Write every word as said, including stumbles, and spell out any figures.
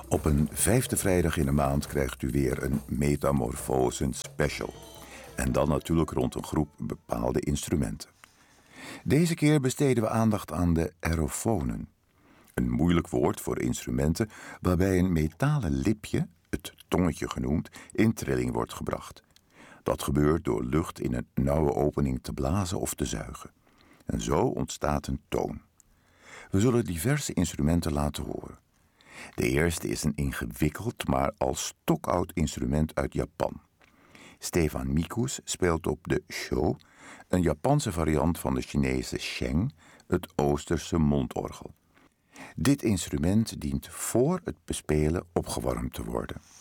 Op een vijfde vrijdag in de maand krijgt u weer een Metamorfosen special. En dan natuurlijk rond een groep bepaalde instrumenten. Deze keer besteden we aandacht aan de aerofonen. Een moeilijk woord voor instrumenten waarbij een metalen lipje, het tongetje genoemd, in trilling wordt gebracht. Dat gebeurt door lucht in een nauwe opening te blazen of te zuigen. En zo ontstaat een toon. We zullen diverse instrumenten laten horen. De eerste is een ingewikkeld, maar al stokoud instrument uit Japan. Stefan Mikus speelt op de sho, een Japanse variant van de Chinese sheng, het Oosterse mondorgel. Dit instrument dient voor het bespelen opgewarmd te worden.